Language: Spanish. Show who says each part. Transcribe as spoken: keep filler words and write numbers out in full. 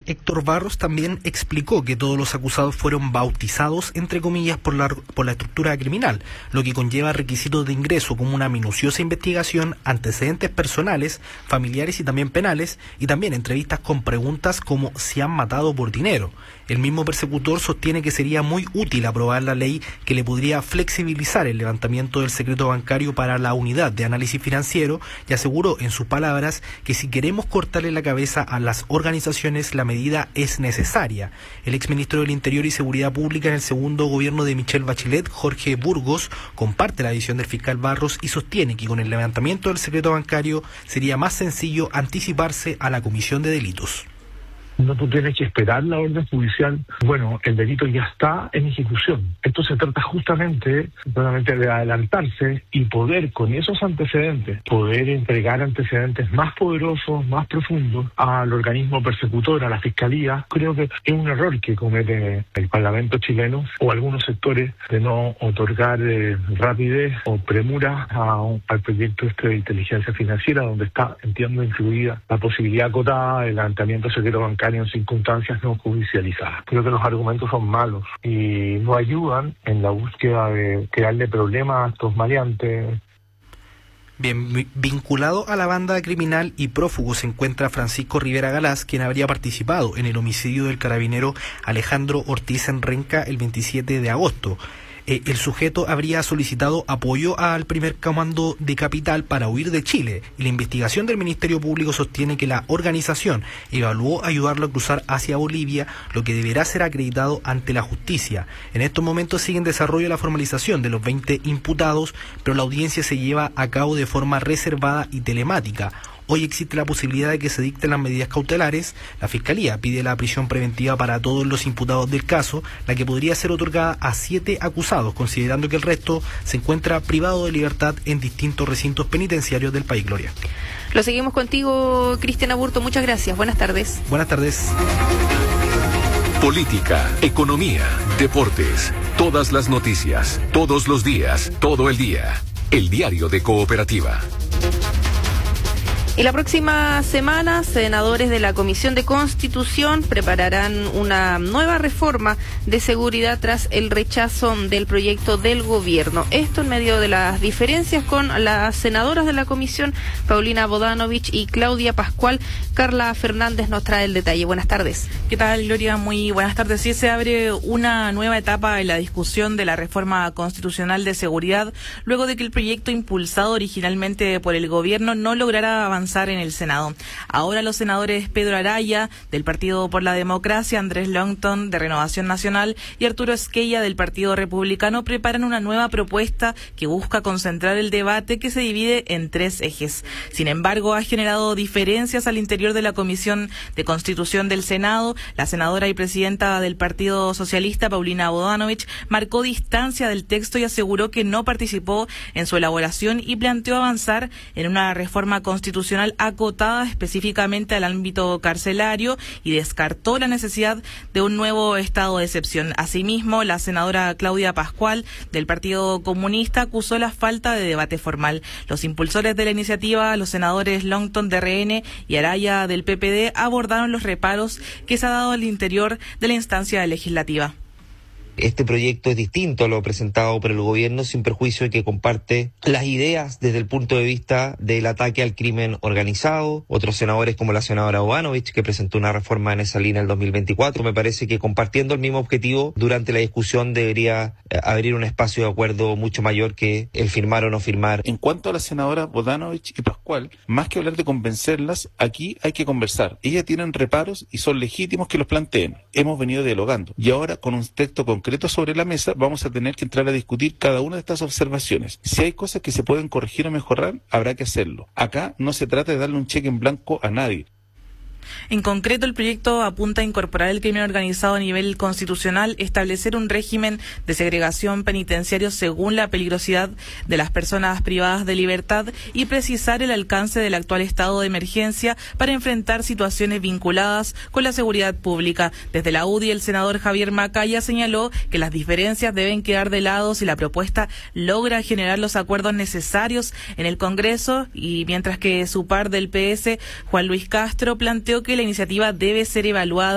Speaker 1: Héctor Barros también explicó que todos los acusados fueron bautizados, entre comillas, por la, por la estructura criminal, lo que conlleva requisitos de ingreso como una minuciosa investigación, antecedentes personales, familiares y también penales, y también entrevistas con preguntas como si han matado por dinero. El mismo persecutor sostiene que sería muy útil aprobar la ley que le podría flexibilizar el levantamiento del secreto bancario para la unidad de análisis financiero y aseguró en sus palabras que si queremos cortarle la cabeza a las organizaciones, la medida es necesaria. El exministro del Interior y Seguridad Pública en el segundo gobierno de Michelle Bachelet, Jorge Burgos, comparte la visión del fiscal Barros y sostiene que con el levantamiento del secreto bancario sería más sencillo anticiparse a la comisión de delitos.
Speaker 2: No tú tienes que esperar la orden judicial. Bueno, el delito ya está en ejecución. Esto se trata justamente, justamente de adelantarse y poder, con esos antecedentes, poder entregar antecedentes más poderosos, más profundos al organismo persecutor, a la Fiscalía. Creo que es un error que comete el Parlamento chileno o algunos sectores de no otorgar eh, rapidez o premura a un, al proyecto este de inteligencia financiera, donde está, entiendo, incluida la posibilidad acotada del levantamiento del secreto bancario en circunstancias no judicializadas. Creo que los argumentos son malos y no ayudan en la búsqueda de crearle problemas a estos maleantes.
Speaker 1: Bien, vinculado a la banda criminal y prófugo se encuentra Francisco Rivera Galás, quien habría participado en el homicidio del carabinero Alejandro Ortiz en Renca el veintisiete de agosto. Eh, el sujeto habría solicitado apoyo al primer comando de Capital para huir de Chile y la investigación del Ministerio Público sostiene que la organización evaluó ayudarlo a cruzar hacia Bolivia, lo que deberá ser acreditado ante la justicia. En estos momentos sigue en desarrollo la formalización de los veinte imputados, pero la audiencia se lleva a cabo de forma reservada y telemática. Hoy existe la posibilidad de que se dicten las medidas cautelares. La Fiscalía pide la prisión preventiva para todos los imputados del caso, la que podría ser otorgada a siete acusados, considerando que el resto se encuentra privado de libertad en distintos recintos penitenciarios del país. Gloria.
Speaker 3: Lo seguimos contigo, Cristian Aburto. Muchas gracias. Buenas tardes.
Speaker 1: Buenas tardes.
Speaker 4: Política, economía, deportes, todas las noticias, todos los días, todo el día. El diario de Cooperativa.
Speaker 3: Y la próxima semana, senadores de la Comisión de Constitución prepararán una nueva reforma de seguridad tras el rechazo del proyecto del gobierno. Esto en medio de las diferencias con las senadoras de la comisión, Paulina Bodanovich y Claudia Pascual. Carla Fernández nos trae el detalle. Buenas tardes.
Speaker 5: ¿Qué tal, Gloria? Muy buenas tardes. Sí, se abre una nueva etapa en la discusión de la reforma constitucional de seguridad, luego de que el proyecto impulsado originalmente por el gobierno no lograra avanzar en el Senado. Ahora los senadores Pedro Araya, del Partido por la Democracia, Andrés Longton, de Renovación Nacional, y Arturo Esquella, del Partido Republicano, preparan una nueva propuesta que busca concentrar el debate, que se divide en tres ejes. Sin embargo, ha generado diferencias al interior de la Comisión de Constitución del Senado. La senadora y presidenta del Partido Socialista, Paulina Bodanovich, marcó distancia del texto y aseguró que no participó en su elaboración y planteó avanzar en una reforma constitucional acotada específicamente al ámbito carcelario y descartó la necesidad de un nuevo estado de excepción. Asimismo, la senadora Claudia Pascual, del Partido Comunista, acusó la falta de debate formal. Los impulsores de la iniciativa, los senadores Longton, de R N, y Araya, del P P D, abordaron los reparos que se ha dado al interior de la instancia legislativa.
Speaker 6: Este proyecto es distinto a lo presentado por el gobierno, sin perjuicio de que comparte las ideas desde el punto de vista del ataque al crimen organizado. Otros senadores, como la senadora Bodanovich, que presentó una reforma en esa línea en el dos mil veinticuatro, me parece que compartiendo el mismo objetivo, durante la discusión debería abrir un espacio de acuerdo mucho mayor que el firmar o no firmar.
Speaker 7: En cuanto a las senadoras Bodanovich y Pascual, más que hablar de convencerlas, aquí hay que conversar. Ellas tienen reparos y son legítimos que los planteen. Hemos venido dialogando y ahora, con un texto concreto sobre la mesa, vamos a tener que entrar a discutir cada una de estas observaciones. Si hay cosas que se pueden corregir o mejorar, habrá que hacerlo. Acá no se trata de darle un cheque en blanco a nadie.
Speaker 5: En concreto, el proyecto apunta a incorporar el crimen organizado a nivel constitucional, establecer un régimen de segregación penitenciario según la peligrosidad de las personas privadas de libertad y precisar el alcance del actual estado de emergencia para enfrentar situaciones vinculadas con la seguridad pública. Desde la U D I, el senador Javier Macaya señaló que las diferencias deben quedar de lado si la propuesta logra generar los acuerdos necesarios en el Congreso, y mientras que su par del P S, Juan Luis Castro, planteó que la iniciativa debe ser evaluada